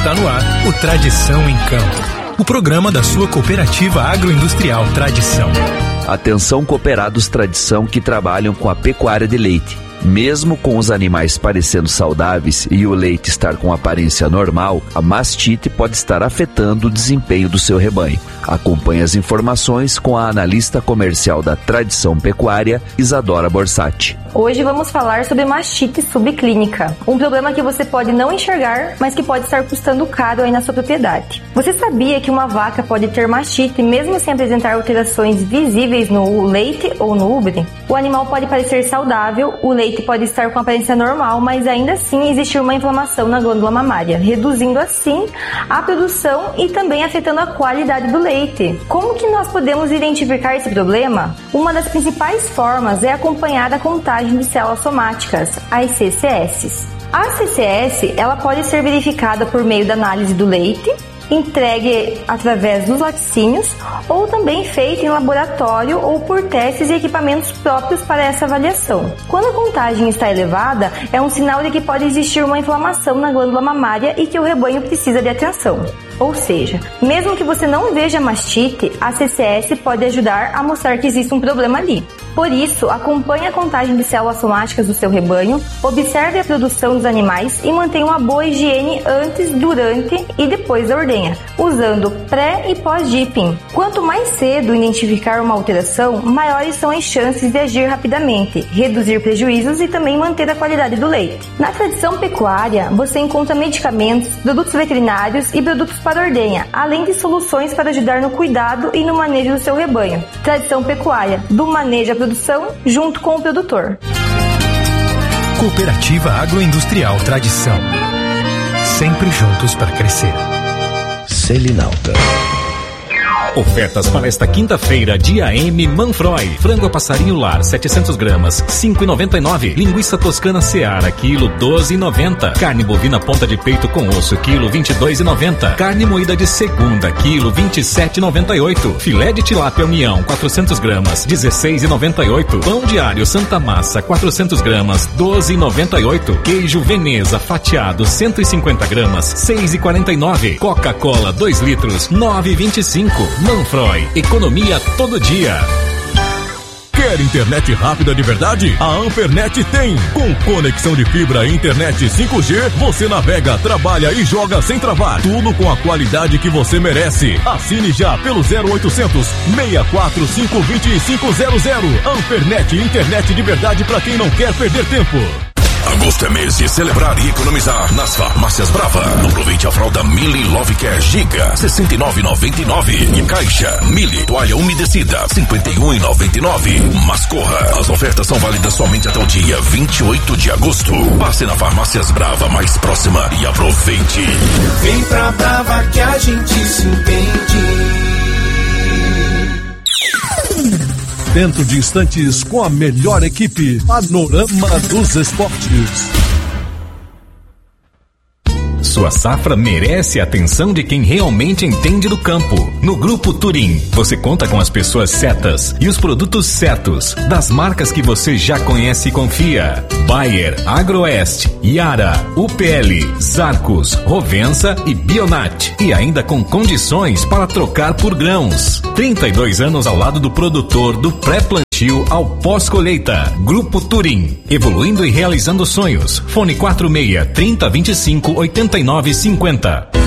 Está no ar o Tradição em Campo, o programa da sua cooperativa agroindustrial Tradição. Atenção, cooperados Tradição que trabalham com a pecuária de leite. Mesmo com os animais parecendo saudáveis e o leite estar com aparência normal, a mastite pode estar afetando o desempenho do seu rebanho. Acompanhe as informações com a analista comercial da Tradição Pecuária, Isadora Borsatti. Hoje vamos falar sobre mastite subclínica, um problema que você pode não enxergar, mas que pode estar custando caro aí na sua propriedade. Você sabia que uma vaca pode ter mastite mesmo sem apresentar alterações visíveis no leite ou no úbre? O animal pode parecer saudável, o leite pode estar com aparência normal, mas ainda assim existir uma inflamação na glândula mamária, reduzindo assim a produção e também afetando a qualidade do leite. Como que nós podemos identificar esse problema? Uma das principais formas é acompanhar a contagem de células somáticas, as CCS. A CCS, ela pode ser verificada por meio da análise do leite, entregue através dos laticínios ou também feita em laboratório ou por testes e equipamentos próprios para essa avaliação. Quando a contagem está elevada, é um sinal de que pode existir uma inflamação na glândula mamária e que o rebanho precisa de atenção. Ou seja, mesmo que você não veja mastite, a CCS pode ajudar a mostrar que existe um problema ali. Por isso, acompanhe a contagem de células somáticas do seu rebanho, observe a produção dos animais e mantenha uma boa higiene antes, durante e depois da ordenha, usando pré e pós-dipping. Quanto mais cedo identificar uma alteração, maiores são as chances de agir rapidamente, reduzir prejuízos e também manter a qualidade do leite. Na Tradição Pecuária, você encontra medicamentos, produtos veterinários e produtos para ordenha, além de soluções para ajudar no cuidado e no manejo do seu rebanho. Tradição Pecuária, do manejo à produção, junto com o produtor. Cooperativa Agroindustrial Tradição. Sempre juntos para crescer. Selinalta. Ofertas para esta quinta-feira, dia M Manfroy. Frango a passarinho lar, 700 gramas, 5,99. Linguiça toscana Seara, quilo, 12,90. Carne bovina ponta de peito com osso, quilo, 22,90. Carne moída de segunda, quilo, 27,98. Filé de tilápia União, 400 gramas, 16,98. Pão diário Santa Massa, 400 gramas, 12,98. Queijo Veneza fatiado, 150 gramas, 6,49. Coca-Cola, 2 litros, 9,25. Manfroy, economia todo dia. Quer internet rápida de verdade? A Ampernet tem! Com conexão de fibra e internet 5G, você navega, trabalha e joga sem travar. Tudo com a qualidade que você merece. Assine já pelo 0800 645 2500. Ampernet, internet de verdade para quem não quer perder tempo. Agosto é mês de celebrar e economizar nas farmácias Brava. Aproveite a fralda Mili Love Care Giga, R$ 69,99. E Caixa Mili Toalha Umedecida, R$ 51,99. Mas corra, as ofertas são válidas somente até o dia 28 de agosto. Passe na Farmácias Brava mais próxima e aproveite. Vem pra Brava que a gente se entende. Dentro de instantes, com a melhor equipe, Panorama dos Esportes. Sua safra merece a atenção de quem realmente entende do campo. No Grupo Turim, você conta com as pessoas certas e os produtos certos, das marcas que você já conhece e confia. Bayer, Agroeste, Yara, UPL, Zarcos, Rovensa e Bionat. E ainda com condições para trocar por grãos. 32 anos ao lado do produtor, do pré-plantio ao pós-colheita. Grupo Turim, evoluindo e realizando sonhos. Fone 46 30 25 89 50.